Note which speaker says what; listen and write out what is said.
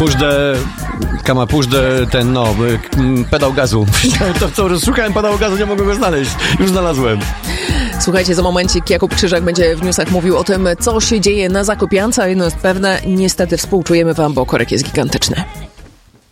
Speaker 1: pedał gazu. Szukałem pedału gazu, nie mogłem go znaleźć. Już znalazłem.
Speaker 2: Słuchajcie, za momencik Jakub Krzyżak będzie w newsach mówił o tym, co się dzieje na Zakopiance, a jedno jest pewne, niestety współczujemy wam, bo korek jest gigantyczny.